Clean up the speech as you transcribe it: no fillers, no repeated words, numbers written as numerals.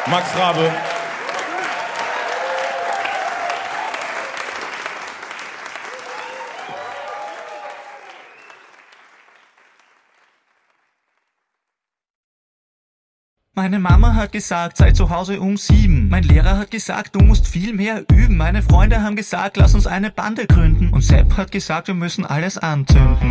Max Rabe. Meine Mama hat gesagt, sei zu Hause um 7. Mein Lehrer hat gesagt, du musst viel mehr üben. Meine Freunde haben gesagt, lass uns eine Bande gründen. Und Sepp hat gesagt, wir müssen alles anzünden.